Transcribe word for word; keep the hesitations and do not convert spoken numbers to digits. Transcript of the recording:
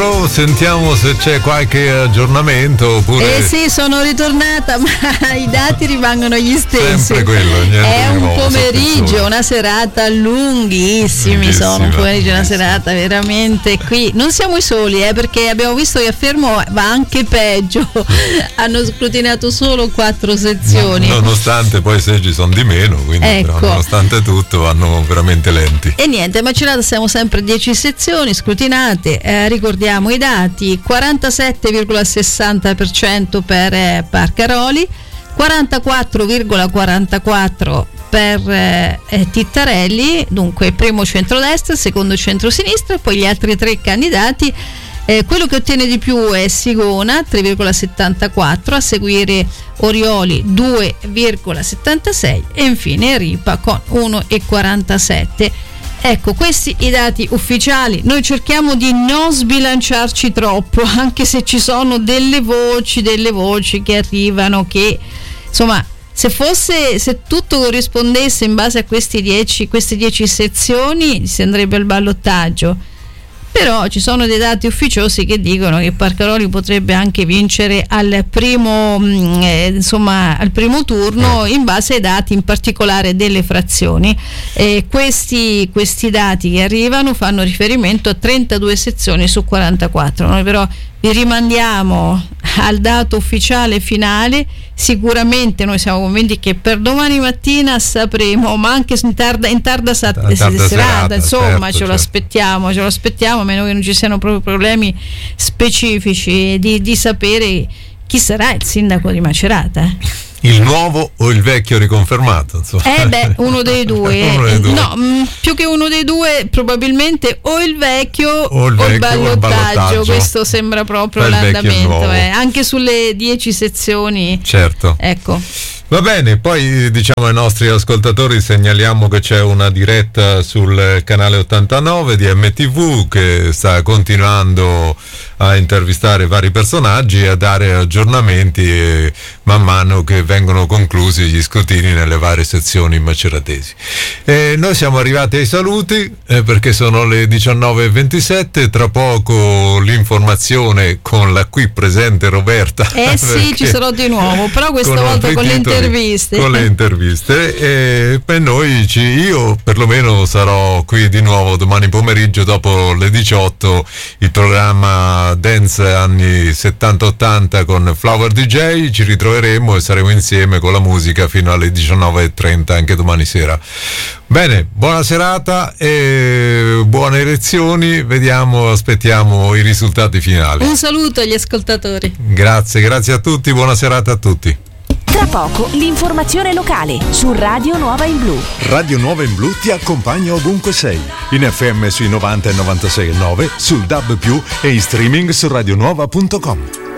Sentiamo se c'è qualche aggiornamento oppure... Eh sì, sono ritornata, ma i dati rimangono gli stessi. Sempre quello, niente È un nuovo, pomeriggio, una serata lunghissimi, Lunghissima, sono un pomeriggio, una lunghissima. serata veramente qui. Non siamo i soli, eh, perché abbiamo visto che a Fermo va anche peggio. Hanno scrutinato solo quattro sezioni. Nonostante poi i seggi sono di meno, quindi Ecco. però, nonostante tutto vanno veramente lenti. E niente, a Macerata siamo sempre dieci sezioni scrutinate, eh, ricordiamo i dati: quarantasette virgola sessanta per cento per eh, Parcaroli, quarantaquattro virgola quarantaquattro per eh, eh, Tittarelli, dunque primo centrodestra, secondo centrosinistra, poi gli altri tre candidati. Eh, quello che ottiene di più è Sigona, tre virgola settantaquattro, a seguire Orioli due virgola settantasei e infine Ripa con uno virgola quarantasette. Ecco, questi i dati ufficiali. Noi cerchiamo di non sbilanciarci troppo, anche se ci sono delle voci, delle voci che arrivano che, insomma, se fosse, se tutto corrispondesse in base a questi dieci, queste dieci sezioni, si andrebbe al ballottaggio. Però ci sono dei dati ufficiosi che dicono che Parcaroli potrebbe anche vincere al primo, eh, insomma, al primo turno, in base ai dati in particolare delle frazioni. Eh, questi, questi dati che arrivano fanno riferimento a trentadue sezioni su quarantaquattro. Noi però vi rimandiamo al dato ufficiale finale. Sicuramente noi siamo convinti che per domani mattina sapremo, ma anche in tarda, in tarda, sa- tarda serata, serata, insomma, certo, ce certo. lo aspettiamo, ce lo aspettiamo, a meno che non ci siano proprio problemi specifici di, di sapere chi sarà il sindaco di Macerata. Il nuovo o il vecchio riconfermato? Insomma. Eh beh, uno dei due. Uno dei due. No, mh, più che uno dei due, probabilmente o il vecchio O il o il vecchio o il ballottaggio. ballottaggio. Questo sembra proprio Tra il vecchio e il l'andamento. nuovo. Eh. Anche sulle dieci sezioni. Certo. Ecco. Va bene, poi diciamo ai nostri ascoltatori segnaliamo che c'è una diretta sul canale ottantanove di M T V che sta continuando a intervistare vari personaggi e a dare aggiornamenti eh, man mano che vengono conclusi gli scrutini nelle varie sezioni maceratesi. E noi siamo arrivati ai saluti eh, perché sono le diciannove e ventisette, tra poco l'informazione con la qui presente Roberta. Eh sì, ci sarò di nuovo, però questa con volta altri con le titoli, interviste. Con le interviste e per noi ci, io perlomeno sarò qui di nuovo domani pomeriggio dopo le diciotto, il programma Dance anni settanta ottanta con Flower D J. Ci ritroveremo e saremo insieme con la musica fino alle diciannove e trenta anche domani sera. Bene, buona serata e buone elezioni, vediamo, aspettiamo i risultati finali. Un saluto agli ascoltatori. Grazie, grazie a tutti, buona serata a tutti. Tra poco l'informazione locale su Radio Nuova in Blu. Radio Nuova in Blu ti accompagna ovunque sei, in F M sui novanta e novantasei e nove, sul D A B più, e in streaming su radionuova punto com.